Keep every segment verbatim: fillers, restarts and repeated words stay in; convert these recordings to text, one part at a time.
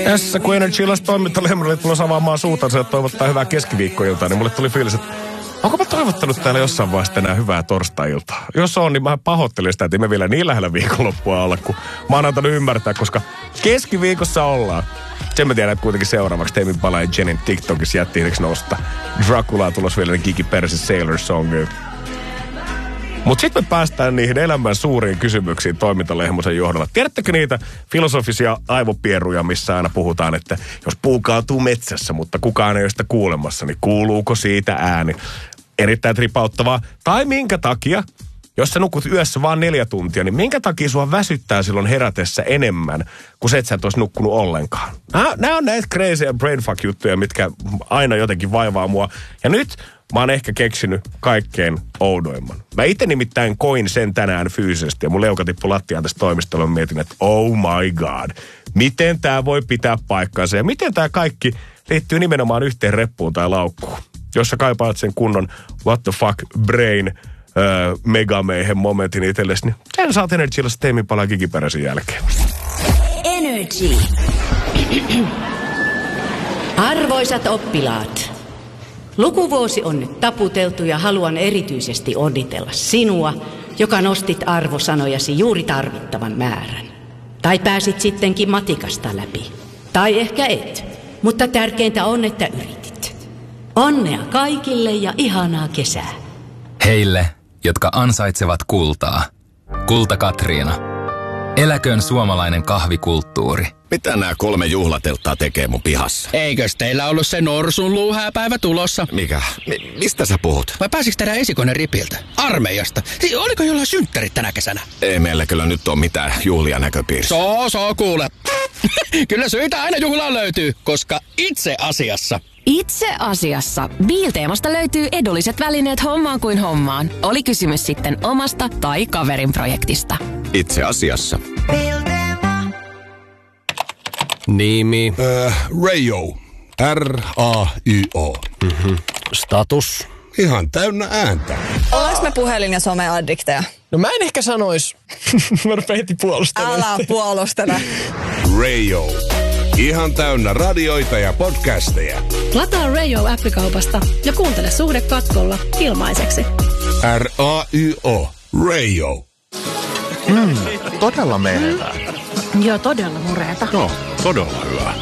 Tässä kun Energy-las toimintalehmurille tulossa avaamaan suutansa ja toivottaa hyvää keskiviikkoiltaa, niin mulle tuli fiilis, että onko mä toivottanut täällä jossain vaiheessa tänään hyvää torstai-iltaa? Jos on, niin mä pahoittelin sitä, että me vielä niin lähellä viikonloppua olla, kun mä oon antanut ymmärtää, koska keskiviikossa ollaan. Sen mä tiedän, että kuitenkin seuraavaksi Teemin Pala ja Jenin TikTokissa jättiineksi nousta. Draculaa tulos vielä Kiki Persi Sailor Song. Mutta sitten me päästään niihin elämän suuriin kysymyksiin toimintalehmosen johdolla. Tiedättekö niitä filosofisia aivopieruja, missä aina puhutaan, että jos puu kaatuu metsässä, mutta kukaan ei ole sitä kuulemassa, niin kuuluuko siitä ääni? Erittäin tripauttavaa. Tai minkä takia, jos sä nukut yössä vaan neljä tuntia, niin minkä takia sua väsyttää silloin herätessä enemmän, kun se et sä et olisi nukkunut ollenkaan? Nämä on näitä crazy ja brainfuck-juttuja, mitkä aina jotenkin vaivaa mua. Ja nyt mä oon ehkä keksinyt kaikkein oudoimman. Mä itse nimittäin koin sen tänään fyysisesti ja mun leuka tippui lattiaan tästä toimistolla. Mä mietin, että oh my god, miten tää voi pitää paikkaansa ja miten tää kaikki liittyy nimenomaan yhteen reppuun tai laukkuun. Jos sä kaipaat sen kunnon what the fuck brain öö, megameihen momentin itsellesi, niin sen saat Energy-lassa Teemin Pala Kiki Persin jälkeen. Energy. Arvoisat oppilaat. Lukuvuosi on nyt taputeltu ja haluan erityisesti onnitella sinua, joka nostit arvosanojasi juuri tarvittavan määrän. Tai pääsit sittenkin matikasta läpi. Tai ehkä et. Mutta tärkeintä on, että yritit. Onnea kaikille ja ihanaa kesää. Heille, jotka ansaitsevat kultaa. Kulta Katriina. Eläköön suomalainen kahvikulttuuri. Mitä nämä kolme juhlatelttaa tekee mun pihassa? Eikös teillä ollut se norsun luuhääpäivä tulossa? Mikä? Mi- mistä sä puhut? Vai pääsikö tehdä esikoinen ripiltä? Armeijasta? Si- oliko jollain synttärit tänä kesänä? Ei meillä kyllä nyt ole mitään juhlia näköpiirissä. Soo, soo, kuule. Kyllä syitä aina juhlaan löytyy, koska itse asiassa... Itse asiassa Biilteemasta löytyy edulliset välineet hommaan kuin hommaan. Oli kysymys sitten omasta tai kaverin projektista. Itse asiassa. Nimi. Äh, Rayo. R A Y O. Mm-hmm. Status. Ihan täynnä ääntä. Ollaanko me puhelin- ja some-addikteja? No mä en ehkä sanois. Mä rupean heti puolustelemaan. Älä puolustele. Rayo. Ihan täynnä radioita ja podcasteja. Lataa Rayo-appikaupasta ja kuuntele Suhde katkolla ilmaiseksi. R A Y O. Rayo. Mm, todella menevää. Mm. Joo, todella mureeta. No, todella hyvä.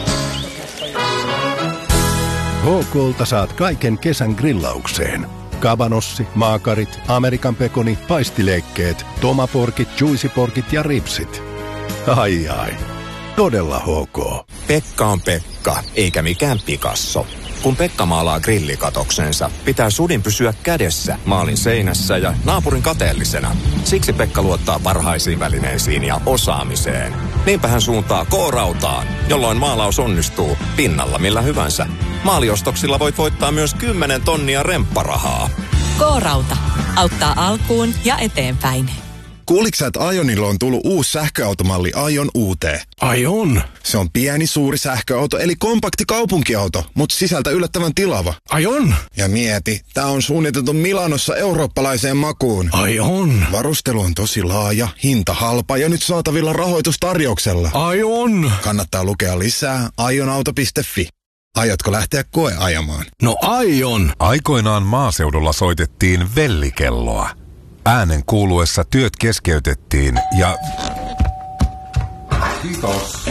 H K:lta saat kaiken kesän grillaukseen. Kabanossi, maakarit, Amerikan pekoni, paistileikkeet, tomaporkit, juicyporkit ja ripsit. Ai ai. Todella H K. Pekka on Pekka, eikä mikään Picasso. Kun Pekka maalaa grillikatoksensa, pitää sudin pysyä kädessä maalin seinässä ja naapurin kateellisena. Siksi Pekka luottaa parhaisiin välineisiin ja osaamiseen. Niinpä hän suuntaa K-rautaan, jolloin maalaus onnistuu pinnalla millä hyvänsä. Maaliostoksilla voit voittaa myös kymmenen tonnia rempparahaa. K-rauta auttaa alkuun ja eteenpäin. Kuuliksä, että Aionilla on tullut uusi sähköautomalli Aion U T? Aion? Se on pieni, suuri sähköauto, eli kompakti kaupunkiauto, mutta sisältä yllättävän tilava. Aion? Ja mieti, tää on suunniteltu Milanossa eurooppalaiseen makuun. Aion? Varustelu on tosi laaja, hinta halpa ja nyt saatavilla rahoitustarjouksella. Aion? Kannattaa lukea lisää aionauto piste fi. Aiotko lähteä koeajamaan? No aion! Aikoinaan maaseudulla soitettiin vellikelloa. Äänen kuuluessa työt keskeytettiin ja... Kiitos.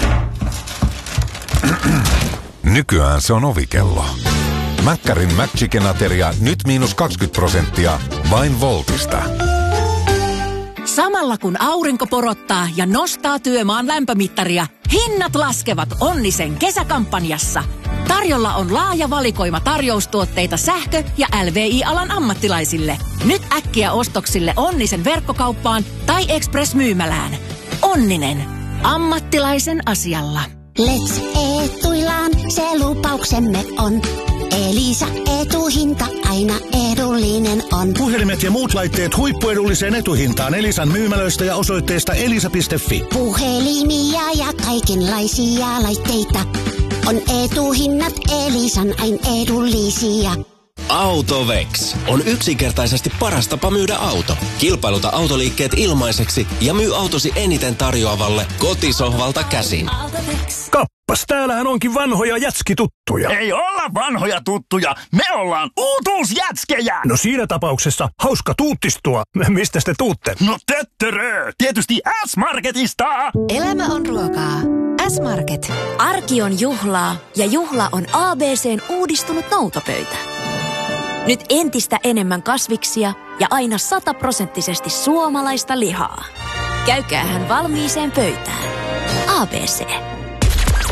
Nykyään se on ovikello. Mäkkärin McChicken-ateria nyt miinus kaksikymmentä prosenttia vain Voltista. Samalla kun aurinko porottaa ja nostaa työmaan lämpömittaria, hinnat laskevat Onnisen kesäkampanjassa. Tarjolla on laaja valikoima tarjoustuotteita sähkö- ja L V I-alan ammattilaisille. Nyt äkkiä ostoksille Onnisen verkkokauppaan tai Express-myymälään. Onninen. Ammattilaisen asialla. Let's Etuilaan, se lupauksemme on. Elisa Etuhinta, aina edullinen on. Puhelimet ja muut laitteet huippuedulliseen etuhintaan Elisan myymälöistä ja osoitteesta elisa piste fi. Puhelimia ja kaikenlaisia laitteita. On etuhinnat Elisan aina edullisia. Autovex on yksinkertaisesti paras tapa myydä auto. Kilpailuta autoliikkeet ilmaiseksi ja myy autosi eniten tarjoavalle kotisohvalta käsin. Ka- Kappas, täällähän onkin vanhoja jätskituttuja. Ei olla vanhoja tuttuja, me ollaan uutuusjätskejä. No siinä tapauksessa hauska tuuttistua. Mistä te tuutte? No töttörö, tietysti S-Marketista. Elämä on ruokaa. S-Market. Arki on juhlaa ja juhla on A B C:n uudistunut noutopöytä. Nyt entistä enemmän kasviksia ja aina sataprosenttisesti suomalaista lihaa. Käykäähän valmiiseen pöytään. A B C.